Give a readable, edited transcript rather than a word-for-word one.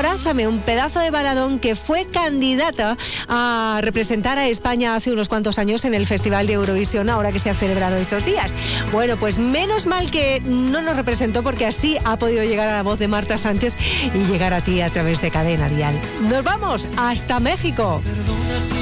Abrázame, un pedazo de baladón que fue candidata a representar a España hace unos cuantos años en el Festival de Eurovisión, ahora que se ha celebrado estos días. Bueno, pues menos mal que no nos representó, porque así ha podido llegar a la voz de Marta Sánchez y llegar a ti a través de Cadena Dial. Nos vamos hasta México.